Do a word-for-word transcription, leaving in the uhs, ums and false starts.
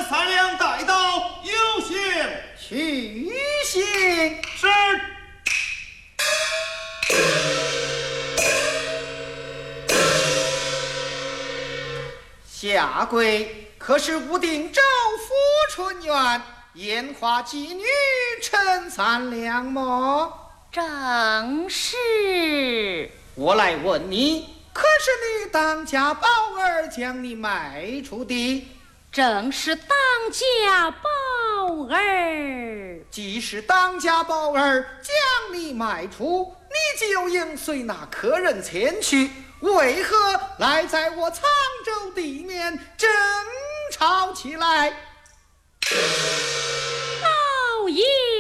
三两带到，有请。 去行。 是。 下跪，可是武定州府春园烟花妓女陈三两么？ 正是。 我来问你，可是你当家宝儿将你卖出的？ 正是当家宝儿。 既是当家宝儿将你卖出，你就应随那客人前去，为何来在我沧州地面争吵起来？ 老爷